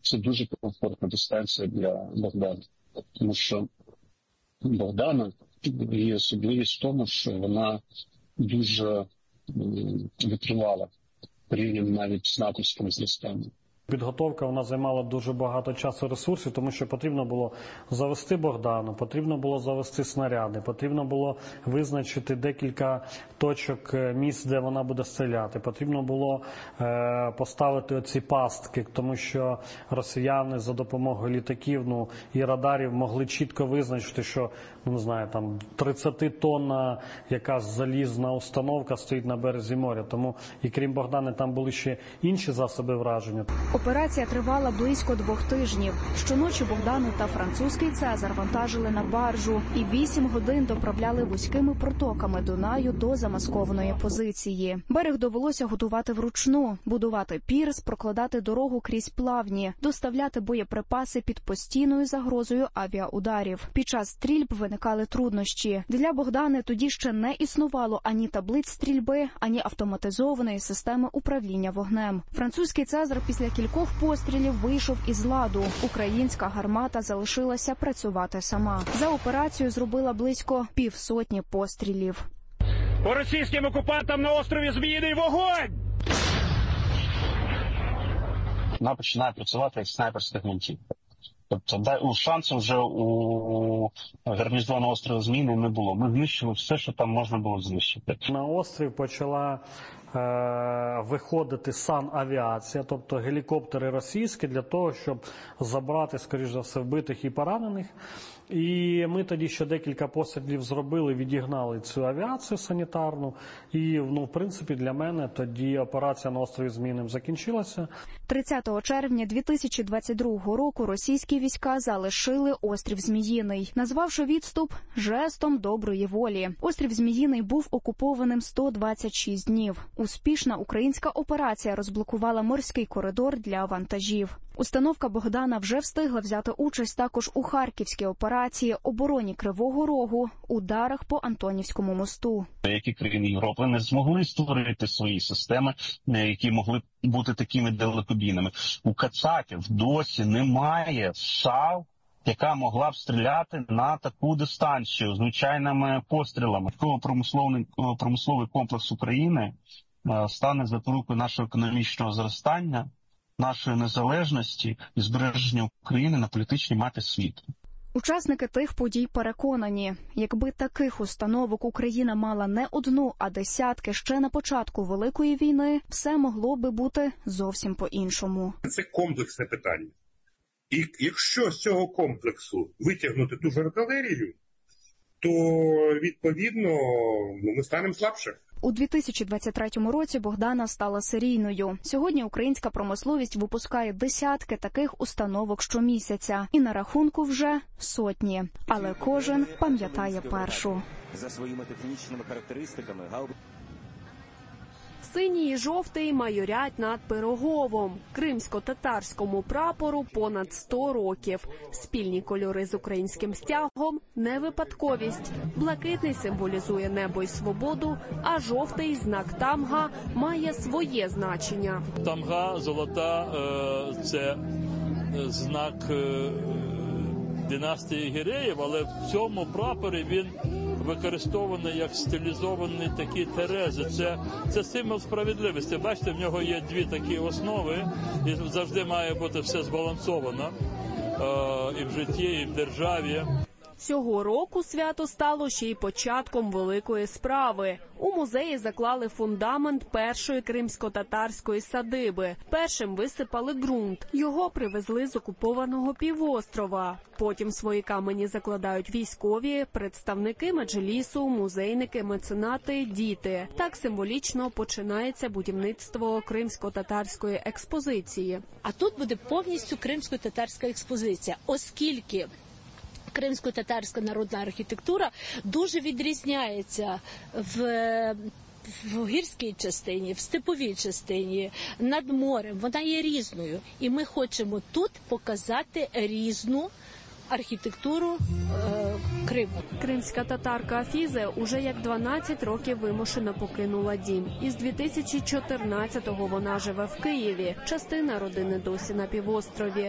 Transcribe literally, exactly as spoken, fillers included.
це дуже комфортна дистанція для Богдана. Тому що Богдана, її особливість в тому, що вона дуже витривала порівняно навіть з натовським зростанням. Підготовка вона займала дуже багато часу і ресурсів, тому що потрібно було завести Богдану, потрібно було завести снаряди, потрібно було визначити декілька точок, місць, де вона буде стріляти. Потрібно було е, поставити оці пастки, тому що росіяни за допомогою літаків ну, і радарів могли чітко визначити, що ну, не знаю, там тридцятитонна якась залізна установка стоїть на березі моря. Тому і крім Богдани там були ще інші засоби враження. Операція тривала близько двох тижнів. Щоночі Богдану та французький «Цезар» вантажили на баржу і вісім годин доправляли вузькими протоками Дунаю до замаскованої позиції. Берег довелося готувати вручну, будувати пірс, прокладати дорогу крізь плавні, доставляти боєприпаси під постійною загрозою авіаударів. Під час стрільб виникали труднощі. Для Богдани тоді ще не існувало ані таблиць стрільби, ані автоматизованої системи управління вогнем. Французький «Цезар» після кількох пострілів вийшов із ладу. Українська гармата залишилася працювати сама. За операцію зробила близько півсотні пострілів. По російським окупантам на острові Зміїний вогонь! Вона починає працювати як снайперська гвинтівка. Тобто шансу вже у гарнізону острова Зміїний не було. Ми знищили все, що там можна було знищити. На острів почала е, виходити санавіація, тобто гелікоптери російські, для того, щоб забрати, скоріш за все, вбитих і поранених. І ми тоді ще декілька пострілів зробили, відігнали цю авіацію санітарну. І, ну, в принципі, для мене тоді операція на острові Зміїним закінчилася. тридцятого червня дві тисячі двадцять другого року російські війська залишили острів Зміїний, назвавши відступ жестом доброї волі. Острів Зміїний був окупованим сто двадцять шість днів. Успішна українська операція розблокувала морський коридор для вантажів. Установка Богдана вже встигла взяти участь також у Харківській операції, обороні Кривого Рогу, ударах по Антонівському мосту. Які країни Європи не змогли створити свої системи, які могли бути такими далекобійними. У кацапів досі немає САУ, яка могла б стріляти на таку дистанцію звичайними пострілами. Промисловий, промисловий комплекс України стане запорукою нашого економічного зростання, нашої незалежності і збереження України на політичній мапі світу. Учасники тих подій переконані, якби таких установок Україна мала не одну, а десятки ще на початку Великої війни, все могло би бути зовсім по-іншому. Це комплексне питання. І якщо з цього комплексу витягнути ту ж артилерію, то, відповідно, ми станемо слабше. У дві тисячі двадцять третьому році Богдана стала серійною. Сьогодні українська промисловість випускає десятки таких установок щомісяця. І на рахунку вже сотні. Але кожен пам'ятає першу. За своїми технічними характеристиками Синій і жовтий майорять над Пироговом. Кримсько-татарському прапору понад сто років. Спільні кольори з українським стягом – не випадковість. Блакитний символізує небо і свободу, а жовтий – знак тамга – має своє значення. Тамга, золота – це знак династії Гіреїв, але в цьому прапорі він використований як стилізовані такі терези. Це, це символ справедливості. Бачите, в нього є дві такі основи, і завжди має бути все збалансовано е, і в житті, і в державі. Цього року свято стало ще й початком великої справи. У музеї заклали фундамент першої кримсько-татарської садиби. Першим висипали ґрунт. Його привезли з окупованого півострова. Потім свої камені закладають військові, представники меджлісу, музейники, меценати, діти. Так символічно починається будівництво кримсько-татарської експозиції. А тут буде повністю кримсько-татарська експозиція, оскільки кримсько-татарська народна архітектура дуже відрізняється в, в гірській частині, в степовій частині, над морем. Вона є різною. І ми хочемо тут показати різну архітектуру е, Криму. Кримська татарка Афізе уже як дванадцять років вимушено покинула дім. Із дві тисячі чотирнадцятого вона живе в Києві. Частина родини досі на півострові.